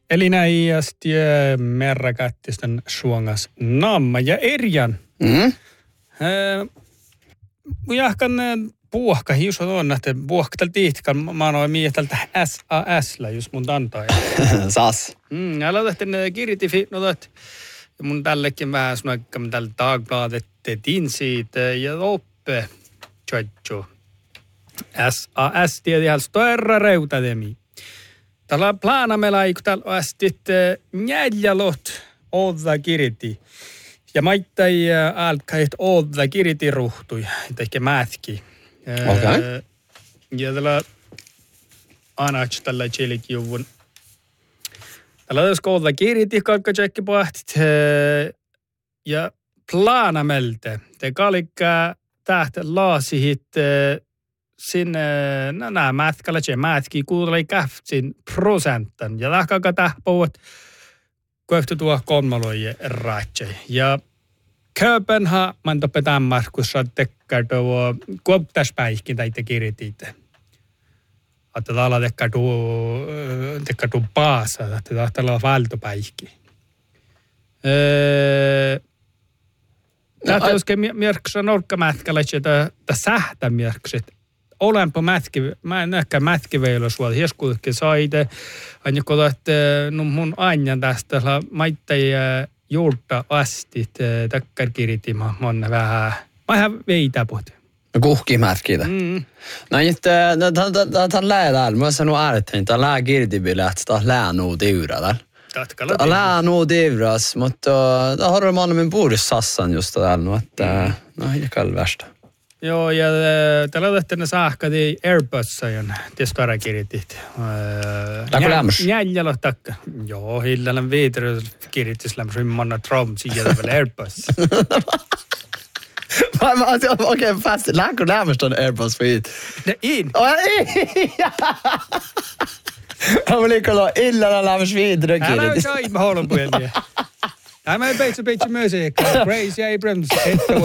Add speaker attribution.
Speaker 1: Eli näiästi merrakättisten suongas namma ja erjan. Jahkan puohka hiusot on, että puohka tältä tihtkan. Mä anoin miehen tältä SAS-llä, just mun tantaa.
Speaker 2: SAS.
Speaker 1: Aloitettiin kirjitifi, no ja mun tällekin vähän sanoikkam tältä Dagbladet siitä ja oppe. Tjoitjo. SAS tiedi hals toerra reutademi. Tällä plaanamella ei kun täällä astit njäljalot odda kiriti. Ja maittai alkait odda kiriti ruhtui. Ehkä mätki.
Speaker 2: Okei.
Speaker 1: Ja tällä anach tällä chilikjuvun. Tällä olisiko odda kiriti, kalkka tsekki pohtit. Ja plaanamelte. Te kalikka tähtä laasihit sinne, nämä mätkällä, mätki kuulei kähtsin prosentan. Ja lähkäkä tähpuut, kohtu tuo kolmaloje ratsei. Ja Köpenha, man toppe tämmas, kun sä tekkää tuo, kuoptaspäihkin täitä kirjitiitä. Että täällä tekkää tuo paasa, että täällä on valtopäihki. Tätä olisikin mierksa norkkamätkällä, että sähtämierkset. Olenpa mä en ehkä mätkiveillä suolta. Hieskuutkin saite. Aina kun että mun aina tästä maittai juurta astit takkar kiritima. Mä oon vähän veitä puhut.
Speaker 2: Kuhkimätkitä. No nyt, tämän lää täällä. Mä sanon äärettä, tämän lää kirtipille, että tämä lää nuu tiura täällä. Tämä lää nuu tiuras, mutta tämä har man min puhdis sassan just täällä, että no ei ole värsta.
Speaker 1: Joo, ja tällä otettiin saahkati Airbusajan testvara kirjoitit.
Speaker 2: Läkö lämmös?
Speaker 1: Jäljällä takka. Joo, hillallan viitry kirjoitis lämmös, manna Trump sieltä vielä Airbus.
Speaker 2: Okei, fast. Läkö lämmös ton Airbus viit?
Speaker 1: Ne in.
Speaker 2: Mä liikolla illalla lämmös viitry kirjoitis.
Speaker 1: Älä saa ihme houlun puhelia. Tämä ei peitsi myös, Crazy Abrams,